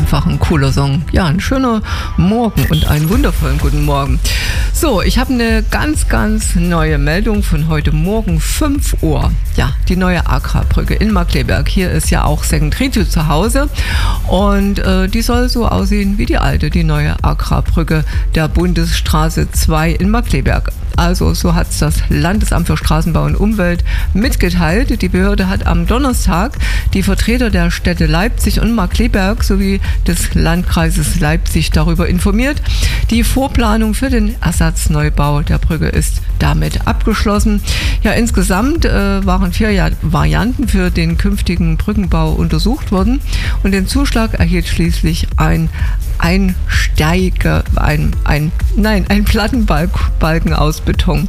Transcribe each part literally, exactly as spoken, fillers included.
einfach ein cooler Song. Ja, ein schöner Morgen und einen wundervollen guten Morgen. So, ich habe eine ganz, ganz neue Meldung von heute Morgen, fünf Uhr. Ja, die neue Agrarbrücke in Markkleeberg. Hier ist ja auch Second Review zu Hause und äh, die soll so aussehen wie die alte, die neue Agrarbrücke der Bundesstraße zwei in Markkleeberg. Also so hat es das Landesamt für Straßenbau und Umwelt mitgeteilt. Die Behörde hat am Donnerstag die Vertreter der Städte Leipzig und Markkleeberg sowie des Landkreises Leipzig darüber informiert. Die Vorplanung für den Ersatzneubau der Brücke ist damit abgeschlossen. Ja, insgesamt äh, waren vier ja- Varianten für den künftigen Brückenbau untersucht worden und den Zuschlag erhielt schließlich ein Einsteiger, ein, ein, nein, ein Plattenbalken aus Beton.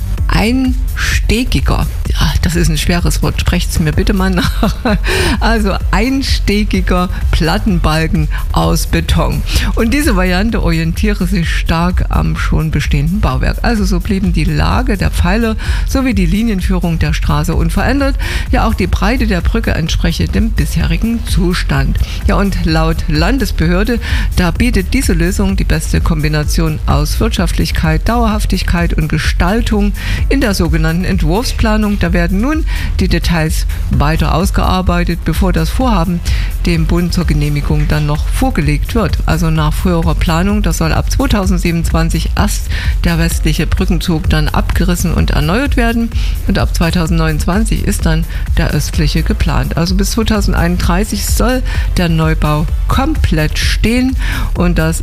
Einstegiger, ja, das ist ein schweres Wort, sprecht es mir bitte mal nach. Also einstegiger Plattenbalken aus Beton. Und diese Variante orientiere sich stark am schon bestehenden Bauwerk. Also so blieben die Lage der Pfeiler sowie die Linienführung der Straße unverändert. Ja, auch die Breite der Brücke entspreche dem bisherigen Zustand. Ja, und laut Landesbehörde, da bietet diese Lösung die beste Kombination aus Wirtschaftlichkeit, Dauerhaftigkeit und Gestaltung. In der sogenannten Entwurfsplanung, da werden nun die Details weiter ausgearbeitet, bevor das Vorhaben dem Bund zur Genehmigung dann noch vorgelegt wird. Also nach früherer Planung, da soll ab zweitausendsiebenundzwanzig erst der westliche Brückenzug dann abgerissen und erneuert werden und ab zweitausendneunundzwanzig ist dann der östliche geplant. Also bis zweitausendeinunddreißig soll der Neubau komplett stehen und das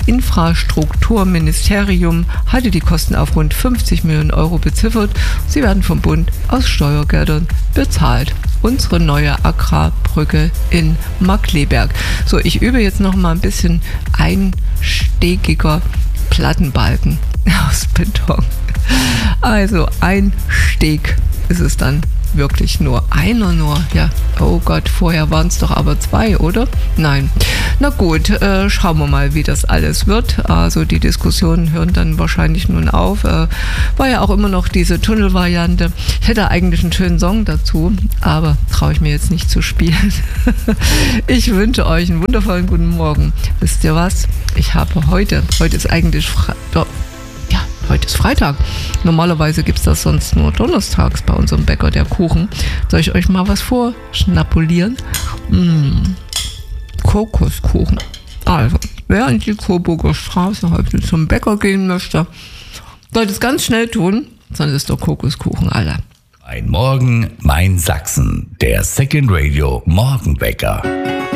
Infrastrukturministerium hatte die Kosten auf rund fünfzig Millionen Euro beziffert. Sie werden vom Bund aus Steuergeldern bezahlt. Unsere neue Agrarbrücke in Markkleeberg. So, ich übe jetzt noch mal ein bisschen einstegiger Plattenbalken aus Beton. Also ein Steg ist es dann wirklich nur einer nur. Ja, oh Gott, vorher waren es doch aber zwei, oder? Nein. Na gut, äh, schauen wir mal, wie das alles wird. Also die Diskussionen hören dann wahrscheinlich nun auf. Äh, war ja auch immer noch diese Tunnelvariante. Ich hätte eigentlich einen schönen Song dazu, aber traue ich mir jetzt nicht zu spielen. Ich wünsche euch einen wundervollen guten Morgen. Wisst ihr was? Ich habe heute, heute ist eigentlich Fre- ja, heute ist Freitag. Normalerweise gibt es das sonst nur donnerstags bei unserem Bäcker, der Kuchen. Soll ich euch mal was vorschnapulieren? Mmh. Kokoskuchen. Also, wer in die Coburger Straße heute zum Bäcker gehen möchte, sollte es ganz schnell tun, sonst ist der Kokoskuchen alle. Ein Morgen, mein Sachsen, der Second Radio Morgenbäcker.